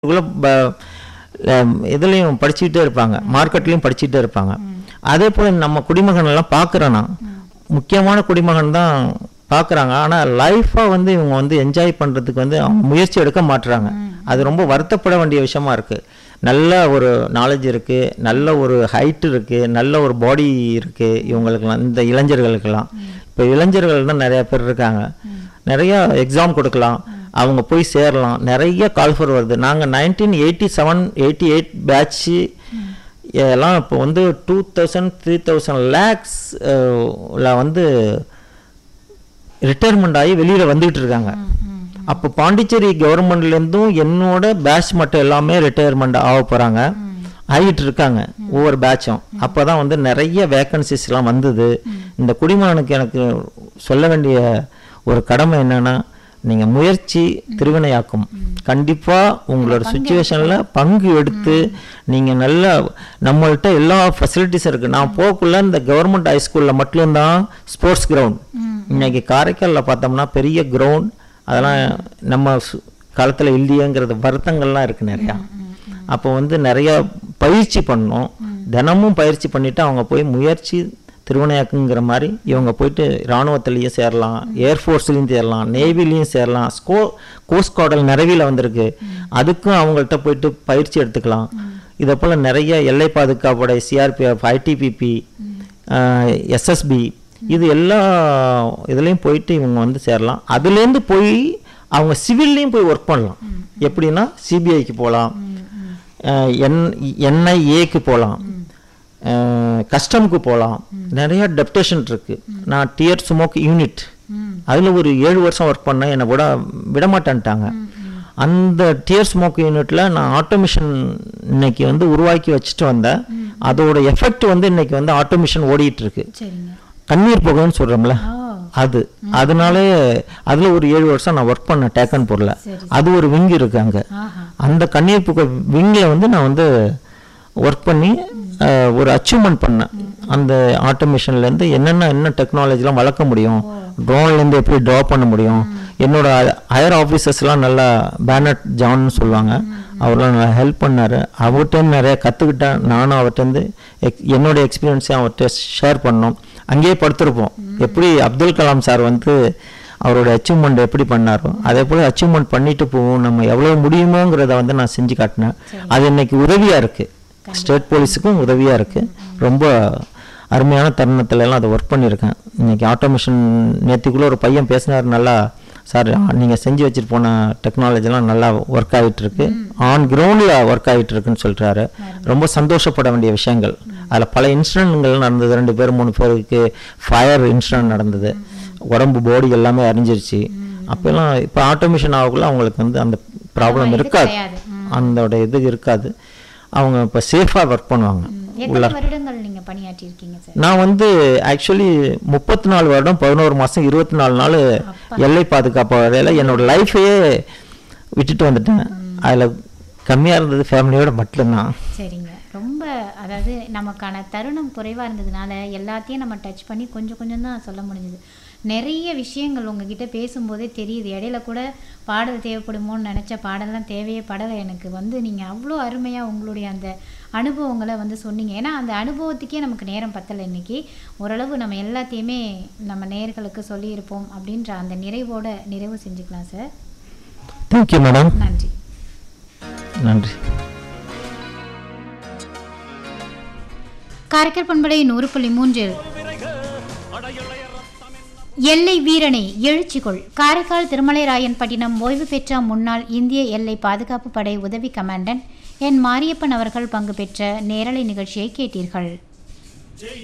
இதுலேயும் படிச்சுக்கிட்டே இருப்பாங்க, மார்க்கெட்லேயும் படிச்சுக்கிட்டே இருப்பாங்க. அதே போல் நம்ம குடிமகன் எல்லாம் பார்க்குறோன்னா முக்கியமான குடிமகன் தான் பார்க்குறாங்க. ஆனால் லைஃப்பாக வந்து இவங்க வந்து என்ஜாய் பண்ணுறதுக்கு வந்து அவங்க முயற்சி எடுக்க மாட்டுறாங்க. அது ரொம்ப வருத்தப்பட வேண்டிய விஷயமா இருக்குது. நல்ல ஒரு நாலேஜ் இருக்குது, நல்ல ஒரு ஹைட்டு இருக்குது, நல்ல ஒரு பாடி இருக்குது இவங்களுக்கெல்லாம், இந்த இளைஞர்களுக்கெல்லாம். இப்போ இளைஞர்கள் தான் நிறையா பேர் இருக்காங்க, நிறையா எக்ஸாம் கொடுக்கலாம், அவங்க போய் சேரலாம். நிறைய கால்ஃபர் வருது. நாங்கள் 1987-88 பேட்ச்சு எல்லாம் இப்போ வந்து 2000-3000 லேக்ஸில் வந்து ரிட்டையர்மெண்ட் ஆகி வெளியில் வந்துக்கிட்டு இருக்காங்க. அப்போ பாண்டிச்சேரி கவர்மெண்ட்லேருந்தும் என்னோட பேட்ச் மட்டும் எல்லாமே ரிட்டையர்மெண்ட் ஆக போகிறாங்க, ஆகிட்டு இருக்காங்க ஒவ்வொரு பேட்சும். அப்போ தான் வந்து நிறைய வேக்கன்சிஸ்லாம் வந்தது. இந்த குடிமகனுக்கு எனக்கு சொல்ல வேண்டிய ஒரு கடமை என்னென்னா, நீங்கள் முயற்சி திருவினையாக்கும். கண்டிப்பாக உங்களோட சுச்சுவேஷனில் பங்கு எடுத்து நீங்கள் நல்லா, நம்மள்கிட்ட எல்லா ஃபெசிலிட்டிஸும் இருக்குது. நான் போகக்குள்ள இந்த கவர்மெண்ட் ஹைஸ்கூலில் மட்டும்தான் ஸ்போர்ட்ஸ் கிரவுண்ட். இன்றைக்கி காரைக்காலில் பார்த்தோம்னா பெரிய கிரவுண்ட் அதெல்லாம் நம்ம காலத்தில் இல்லையேங்கிறது வருத்தங்கள்லாம் இருக்குது நிறையா. அப்போ வந்து நிறையா பயிற்சி பண்ணணும், தினமும் பயிற்சி பண்ணிவிட்டு அவங்க போய் முயற்சி திருவினையாக்குங்கிற மாதிரி இவங்க போயிட்டு இராணுவத்துலேயும் சேரலாம், ஏர்ஃபோர்ஸ்லேயும் சேரலாம், நேவிலையும் சேரலாம். கோஸ்ட் கார்டில் நிறைவியில் வந்திருக்கு, அதுக்கும் அவங்கள்ட்ட போயிட்டு பயிற்சி எடுத்துக்கலாம். இதை போல் நிறைய எல்லை பாதுகாப்படை, சிஆர்பிஎஃப், ஐடிபிபி, எஸ்எஸ்பி, இது எல்லா இதுலேயும் போயிட்டு இவங்க வந்து சேரலாம். அதுலேருந்து போய் அவங்க சிவில்லையும் போய் ஒர்க் பண்ணலாம். எப்படின்னா சிபிஐக்கு போகலாம், என்ஐஏக்கு போகலாம், கஸ்டமுக்கு போகலாம். நிறையா டெப்டேஷன் இருக்குது. நான் டியர் ஸ்மோக் யூனிட் அதில் ஒரு 7 வருஷம் ஒர்க் பண்ணேன். என்னை விடமாட்டேன்ட்டாங்க. அந்த டியர் ஸ்மோக் யூனிட்டில் நான் ஆட்டோமேஷன் இன்னைக்கு வந்து உருவாக்கி வச்சுட்டு வந்தேன். அதோட எஃபெக்ட் வந்து இன்னைக்கு வந்து ஆட்டோமேஷன் ஓடிட்டு இருக்கு. கண்ணீர் புகைன்னு சொல்கிறோம்ல, அதனால அதில் ஒரு 7 வருஷம் நான் ஒர்க் பண்ணேன் டேக்கன்பூரில். அது ஒரு விங் இருக்கு அங்கே. அந்த கண்ணீர் புகை விங்கில் வந்து நான் வந்து ஒர்க் பண்ணி ஒரு அச்சீவ்மெண்ட் பண்ணேன். அந்த ஆட்டோமேஷன்லேருந்து என்ன டெக்னாலஜிலாம் வளர்க்க முடியும், ட்ரோன்லேருந்து எப்படி ட்ரா பண்ண முடியும். என்னோட ஹையர் ஆஃபீஸர்ஸ்லாம் நல்லா, பேனட் ஜான்னு சொல்லுவாங்க, அவரெலாம் நல்லா ஹெல்ப் பண்ணார். அவர்கிட்ட நிறைய கற்றுக்கிட்டேன். நானும் அவர்கிட்டருந்து என்னோடய எக்ஸ்பீரியன்ஸையும் அவர்கிட்ட ஷேர் பண்ணோம். அங்கேயே படுத்திருப்போம். எப்படி அப்துல் கலாம் சார் வந்து அவரோட அச்சீவ்மெண்ட் எப்படி பண்ணாரோ அதே போல் அச்சீவ்மெண்ட் பண்ணிட்டு போவோம். நம்ம எவ்வளோ முடியுமோங்கிறத வந்து நான் செஞ்சு காட்டினேன். அது இன்னைக்கு உதவியாக இருக்குது, ஸ்டேட் போலீஸுக்கும் உதவியாக இருக்குது. ரொம்ப அருமையான தருணத்துலலாம் அதை ஒர்க் பண்ணியிருக்கேன். இன்றைக்கி ஆட்டோமேஷன் நேற்றுக்குள்ளே ஒரு பையன் பேசினார், நல்லா சார் நீங்கள் செஞ்சு வச்சுட்டு போன டெக்னாலஜிலாம் நல்லா ஒர்க் ஆகிட்டுருக்கு, ஆன் கிரவுண்டில் ஒர்க் ஆகிட்டுருக்குன்னு சொல்கிறாரு. ரொம்ப சந்தோஷப்பட வேண்டிய விஷயங்கள். அதில் பல இன்சிடென்ட்கள் நடந்தது. 2 பேர் 3 பேருக்கு ஃபயர் இன்சிடென்ட் நடந்தது, உடம்பு பாடி எல்லாமே அறிஞ்சிருச்சு. அப்போல்லாம் இப்போ ஆட்டோமேஷன் ஆகக்குள்ள அவங்களுக்கு வந்து அந்த ப்ராப்ளம் இருக்காது, அதோட இது இருக்காது. அவங்க இப்போ சேஃபாக ஒர்க் பண்ணுவாங்க. நான் வந்து ஆக்சுவலி 34 வருடம் 11 மாதம் 24 நாள் எல்லை பாதுகாப்பு வரையில் என்னோட லைஃபையே விட்டுட்டு வந்துட்டேன். அதில் கம்மியாக இருந்தது ஃபேமிலியோட மட்டும்தான். சரிங்க, ரொம்ப அதாவது நமக்கான தருணம் குறைவாக இருந்ததுனால எல்லாத்தையும் நம்ம டச் பண்ணி கொஞ்சம் தான் சொல்ல முடிஞ்சது. நிறைய விஷயங்கள் உங்ககிட்ட பேசும்போதே தெரியுது. இடையில கூட பாடல் தேவைப்படுமோன்னு நினச்ச பாடலாம் தேவையே படலை. எனக்கு வந்து நீங்கள் அவ்வளோ அருமையாக உங்களுடைய அந்த அனுபவங்களை வந்து சொன்னீங்க. ஏன்னா அந்த அனுபவத்துக்கே நமக்கு நேரம் பத்தலை. இன்றைக்கி ஓரளவு நம்ம எல்லாத்தையுமே நம்ம நேயர்களுக்கு சொல்லியிருப்போம் அப்படின்ற அந்த நிறைவு செஞ்சுக்கலாம் சார். Thank you madam. நன்றி. நன்றி. காரைக்கால் பண்பலை 100.3 எல்லை வீரனை எழுச்சிகொள். காரைக்கால் திருமலைராயன்பட்டினம் ஓய்வு பெற்ற முன்னாள் இந்திய எல்லை பாதுகாப்பு படை உதவி கமாண்டன்ட் என் மாரியப்பன் அவர்கள் பங்கு பெற்ற நேரலை நிகழ்ச்சியை கேட்டீர்கள்.